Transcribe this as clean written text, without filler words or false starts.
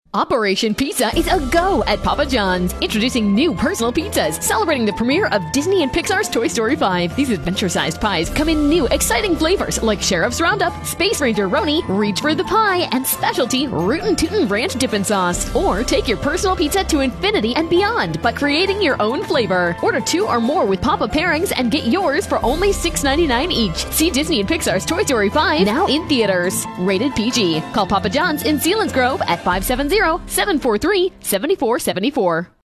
Operation Pizza is a go at Papa John's. Introducing new personal pizzas, celebrating the premiere of Disney and Pixar's Toy Story 5. These adventure-sized pies come in new, exciting flavors like Sheriff's Roundup, Space Ranger Roni, Reach for the Pie, and specialty Rootin' Tootin' Ranch Dippin' Sauce. Or take your personal pizza to infinity and beyond by creating your own flavor. Order 2 or more with Papa pairings and get yours for only $6.99 each. See Disney and Pixar's Toy Story 5 now in theaters. Rated PG. Call Papa John's in Selinsgrove at 570-743-7474.